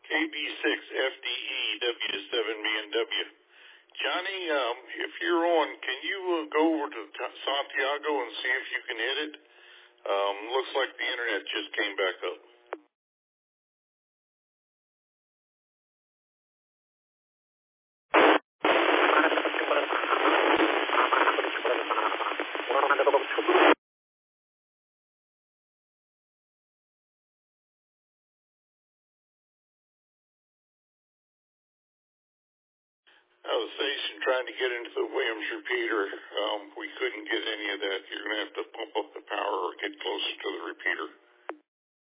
KB6FDE W7BNW. Johnny, if you're on, can you go over to Santiago and see if you can hit it? Looks like the internet just came back up. The station trying to get into the Williams repeater. We couldn't get any of that. You're going to have to pump up the power or get closer to the repeater.